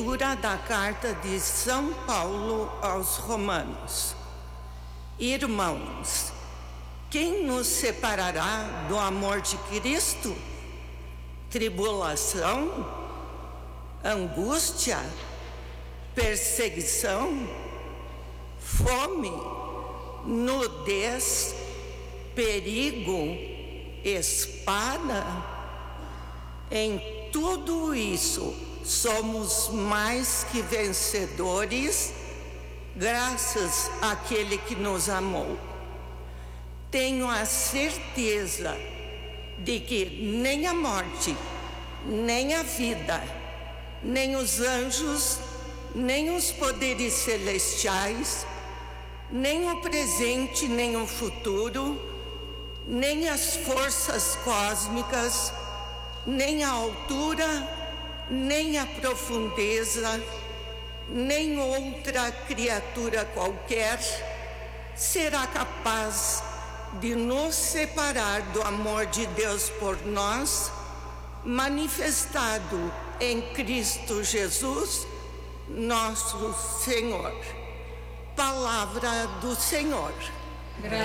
Leitura da carta de São Paulo aos Romanos. Irmãos, quem nos separará do amor de Cristo? Tribulação? Angústia? Perseguição? Fome? Nudez? Perigo? Espada? Em tudo isso, somos mais que vencedores, graças àquele que nos amou. Tenho a certeza de que nem a morte, nem a vida, nem os anjos, nem os poderes celestiais, nem o presente, nem o futuro, nem as forças cósmicas, nem a altura, nem a profundeza, nem outra criatura qualquer será capaz de nos separar do amor de Deus por nós, manifestado em Cristo Jesus, nosso Senhor. Palavra do Senhor.